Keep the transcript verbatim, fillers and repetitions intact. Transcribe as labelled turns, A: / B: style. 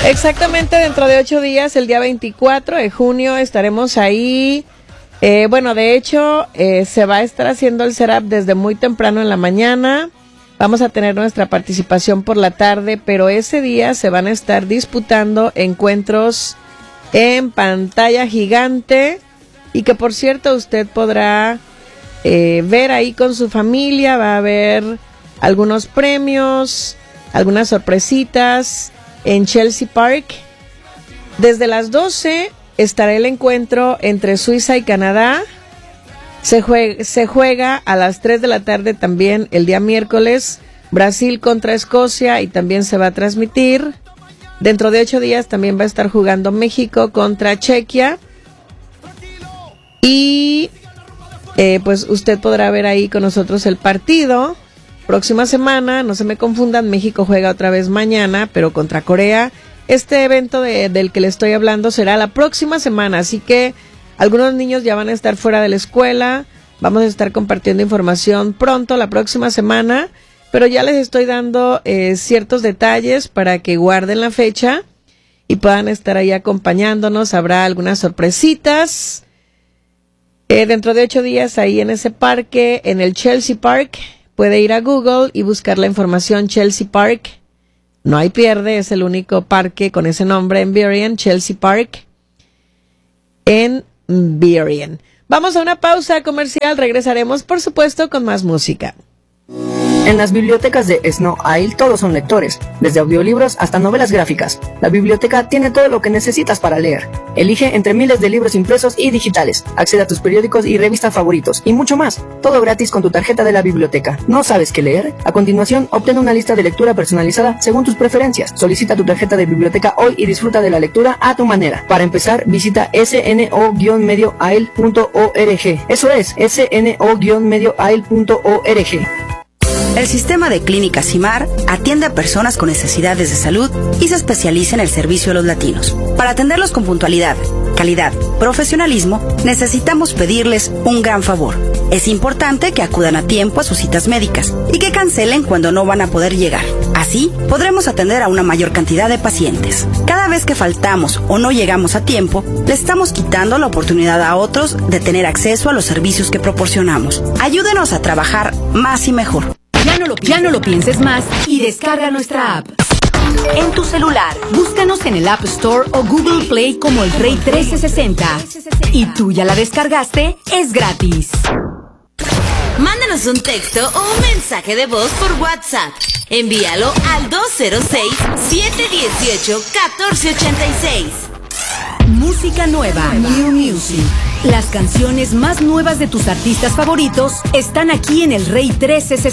A: Exactamente, dentro de ocho días, el día veinticuatro de junio, estaremos ahí. Eh, bueno, de hecho, eh, se va a estar haciendo el setup desde muy temprano en la mañana. Vamos a tener nuestra participación por la tarde, pero ese día se van a estar disputando encuentros en pantalla gigante y que, por cierto, usted podrá eh, ver ahí con su familia. Va a haber algunos premios, algunas sorpresitas en Chelsea Park. Desde las doce estará el encuentro entre Suiza y Canadá. Se juega, se juega a las tres de la tarde también el día miércoles, Brasil contra Escocia, y también se va a transmitir. Dentro de ocho días también va a estar jugando México contra Chequia. Y eh, pues usted podrá ver ahí con nosotros el partido. Próxima semana, no se me confundan, México juega otra vez mañana, pero contra Corea. Este evento de, del que le estoy hablando será la próxima semana, así que algunos niños ya van a estar fuera de la escuela. Vamos a estar compartiendo información pronto, la próxima semana, pero ya les estoy dando eh, ciertos detalles para que guarden la fecha y puedan estar ahí acompañándonos. Habrá algunas sorpresitas. Eh, dentro de ocho días, ahí en ese parque, en el Chelsea Park, puede ir a Google y buscar la información Chelsea Park. No hay pierde, es el único parque con ese nombre en Burien, Chelsea Park, en Burien. Vamos a una pausa comercial, regresaremos por supuesto con más música.
B: En las bibliotecas de Snow Isle todos son lectores, desde audiolibros hasta novelas gráficas. La biblioteca tiene todo lo que necesitas para leer. Elige entre miles de libros impresos y digitales. Accede a tus periódicos y revistas favoritos y mucho más. Todo gratis con tu tarjeta de la biblioteca. ¿No sabes qué leer? A continuación, obtén una lista de lectura personalizada según tus preferencias. Solicita tu tarjeta de biblioteca hoy y disfruta de la lectura a tu manera. Para empezar, visita s n o guion medio aisle punto org. Eso es, s n o guion medio aisle punto org.
C: El sistema de clínicas CIMAR atiende a personas con necesidades de salud y se especializa en el servicio a los latinos. Para atenderlos con puntualidad, calidad, profesionalismo, necesitamos pedirles un gran favor. Es importante que acudan a tiempo a sus citas médicas y que cancelen cuando no van a poder llegar. Así, podremos atender a una mayor cantidad de pacientes. Cada vez que faltamos o no llegamos a tiempo, le estamos quitando la oportunidad a otros de tener acceso a los servicios que proporcionamos. Ayúdenos a trabajar más y mejor.
D: Ya no, lo, ya no lo pienses más y descarga nuestra app. En tu celular, búscanos en el App Store o Google Play como El Rey trescientos sesenta. ¿Y tú ya la descargaste? Es gratis.
E: Mándanos un texto o un mensaje de voz por WhatsApp. Envíalo al dos cero seis, siete uno ocho, uno cuatro ocho seis.
D: Música nueva, New Music. Las canciones más nuevas de tus artistas favoritos están aquí en El Rey trescientos sesenta.